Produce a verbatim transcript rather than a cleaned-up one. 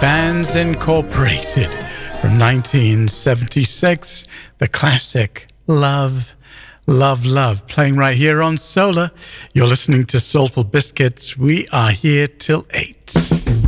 Bands Incorporated from nineteen seventy-six, the classic Love, Love, Love, playing right here on Solar. You're listening to Soulful Biscuits. We are here till eight.